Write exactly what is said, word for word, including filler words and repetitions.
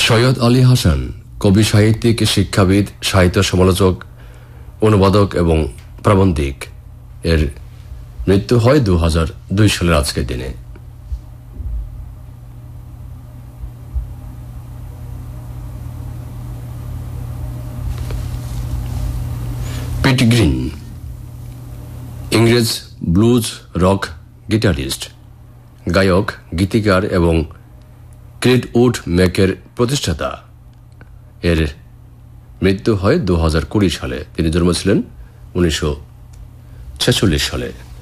সৈয়দ আলী হাসান কবি, সাহিত্যিক, শিক্ষাবিদ, সাহিত্য সমালোচক, অনুবাদক এবং প্রাবন্ধিক। এর মৃত্যু হয় দু হাজার দুই সালের আজকের দিনে। পিট গ্রিন ইংরেজ ব্লুজ রক গিটারিস্ট, গায়ক, গীতিকার এবং ফ্লিটউড ম্যাকের প্রতিষ্ঠাতা। এর মৃত্যু হয় দু হাজার কুড়ি সালে। তিনি জন্মেছিলেন উনিশশো ছেচল্লিশ সালে।